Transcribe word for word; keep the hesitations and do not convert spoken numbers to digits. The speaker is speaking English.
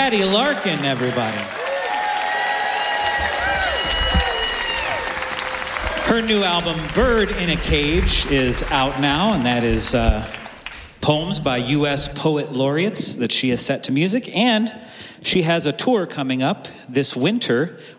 Patty Larkin, everybody. Her new album, Bird in a Cage, is out now, and that is uh, poems by U S poet laureates that she has set to music. And she has a tour coming up this winter